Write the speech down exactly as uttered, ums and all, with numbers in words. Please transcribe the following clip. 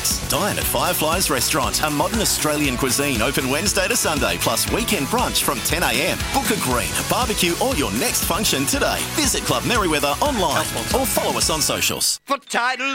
snacks. Dine at Fireflies Restaurant, a modern Australian cuisine open Wednesday to Sunday, plus weekend brunch from ten a m. Book a green, barbecue or your next function today. Visit Club Merriweather online or follow us on socials. For Tidal